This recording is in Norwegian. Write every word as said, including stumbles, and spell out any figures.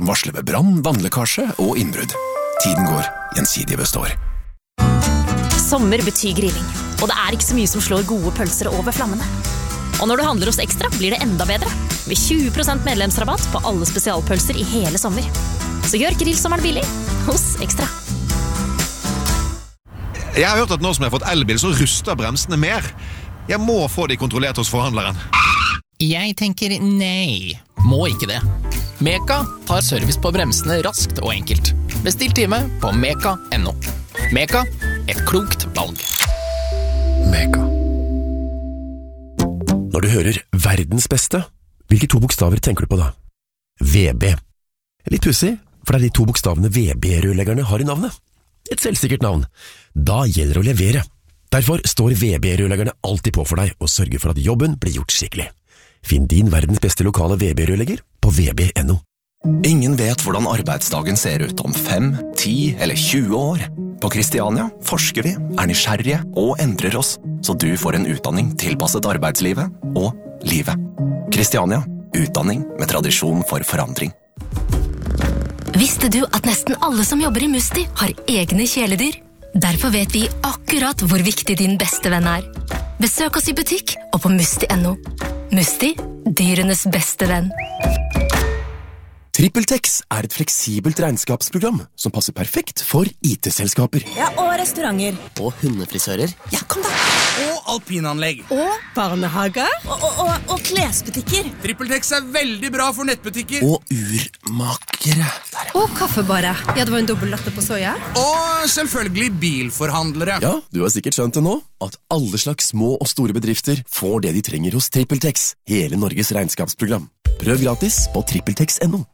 som varsler ved brann, vannlekkasje og innbrudd. Tiden går, Gjensidige består. Sommer betyr grilling, og det er ikke så mye som slår gode pølser over flammene. Og når du handler hos Ekstra, blir det enda bedre. Med tjue prosent medlemsrabatt på alle spesialpølser i hele sommer. Så gjør grillsommeren billig hos Ekstra. Jeg har hørt at nå som jeg har fått elbil, så ruster bremsene mer. Jeg må få de kontrollert hos forhandleren. Jeg tenker nei, må ikke det. Meka tar service på bremsene raskt og enkelt. Bestill time på meka punktum no. Meka, et klokt valg. Meka. Når du hører verdens beste, hvilke to bokstaver tenker du på da? V B. Litt pussig, for det er de to bokstavene V B-rørleggerne har i navnet. Et selvsikkert navn. Da gjelder det å levere. Derfor står V B-rørleggerne alltid på for deg og sørger for at jobben blir gjort skikkelig. Finn din verdens beste lokale V B-rørlegger på v b punktum no. Ingen vet hvordan arbeidsdagen ser ut om fem, ti eller tjue år. På Kristiania forsker vi, er nysgjerrige og endrer oss, så du får en utdanning tilpasset arbeidslivet og livet. Kristiania, utdanning med tradisjon for forandring. Visste du at nesten alle som jobber i Musti har egne kjæledyr? Derfor vet vi akkurat hvor viktig din beste venn er. Besøk oss i butikk og på musti punktum no. Musti, dyrenes beste venn. TrippelTex er et fleksibelt regnskapsprogram som passer perfekt for I T-selskaper. Ja, og restauranter. Og hundefrisører. Ja, kom da. Og alpinanlegg. Og barnehager. Og, og, og, og klesbutikker. TrippelTex er veldig bra for nettbutikker. Og urmakere. Og kaffebarer. Ja, det var en dobbelt latte på soja. Og selvfølgelig bilforhandlere. Ja, du har sikkert skjønt det nå, at alle slags små og store bedrifter får det de trenger hos TrippelTex, hele Norges regnskapsprogram. Prøv gratis på trippeltex punktum no.